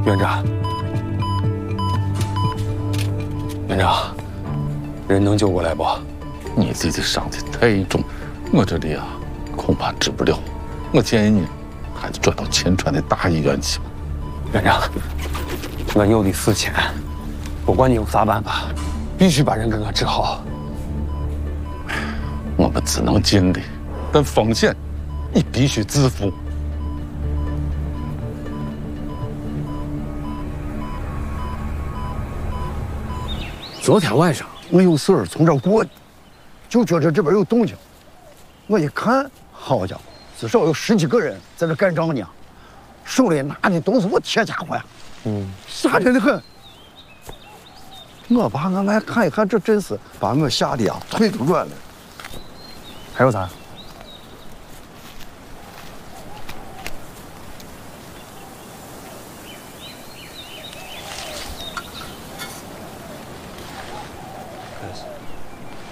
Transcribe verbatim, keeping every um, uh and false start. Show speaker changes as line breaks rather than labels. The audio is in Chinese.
院长，院长，人能救过来不？
你这个伤的太重，我这里啊恐怕治不了。我建议你还是转到前川的大医院去吧。
院长，我有的是钱，不管你有啥办法，必须把人给我治好。
我们只能尽力，但风险你必须自负。
昨天晚上我有事儿从这儿过，就觉着这边有动静，我一看，好家伙，至少有十几个人在这干仗呢，手里拿的都是我铁家伙呀，嗯，吓人的很。我爸俺来看一看，这真是把我吓得呀腿都软了。
还有啥？